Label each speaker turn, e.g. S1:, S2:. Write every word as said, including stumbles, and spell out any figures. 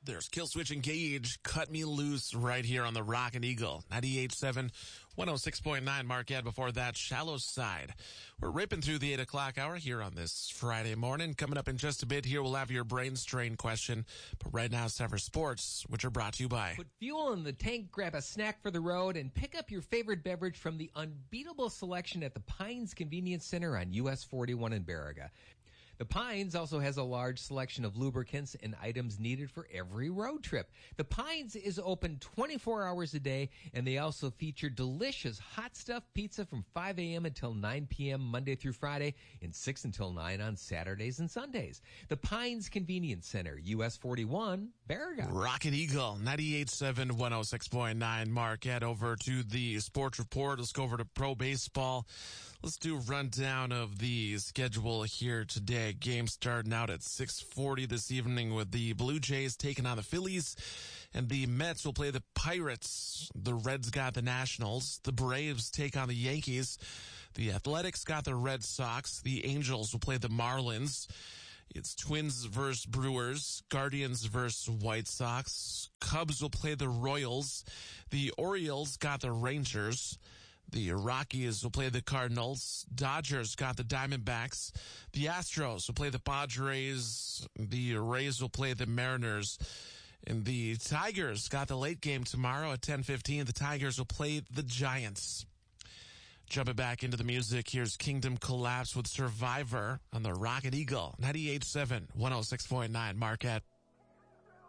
S1: There's Killswitch Engage, Cut Me Loose right here on the Rockin' Eagle. ninety-eight point seven, one oh six point nine Marquette. Before that, Shallow Side. We're ripping through the eight o'clock hour here on this Friday morning. Coming up in just a bit here, we'll have your brain strain question. But right now, it's time for sports, which are brought to you by...
S2: Put fuel in the tank, grab a snack for the road, and pick up your favorite beverage from the unbeatable selection at the Pines Convenience Center on U S forty-one in Baraga. The Pines also has a large selection of lubricants and items needed for every road trip. The Pines is open twenty-four hours a day, and they also feature delicious hot stuff pizza from five a.m. until nine p.m. Monday through Friday and six until nine on Saturdays and Sundays. The Pines Convenience Center, U S forty-one, Baraga.
S1: Rocket Eagle, ninety-eight point seven, one oh six point nine Marquette. Over to the sports report. Let's go over to pro baseball. Let's do a rundown of the schedule here today. Game starting out at six forty this evening with the Blue Jays taking on the Phillies, and the Mets will play the Pirates. The Reds got the Nationals. The Braves take on the Yankees. The Athletics got the Red Sox. The Angels will play the Marlins. It's Twins versus Brewers, Guardians versus White Sox. Cubs will play the Royals. The Orioles got the Rangers. The Rockies will play the Cardinals. Dodgers got the Diamondbacks. The Astros will play the Padres. The Rays will play the Mariners. And the Tigers got the late game tomorrow at ten fifteen. The Tigers will play the Giants. Jumping back into the music, here's Kingdom Collapse with Survivor on the Rocket Eagle. ninety-eight point seven, one oh six point nine Marquette.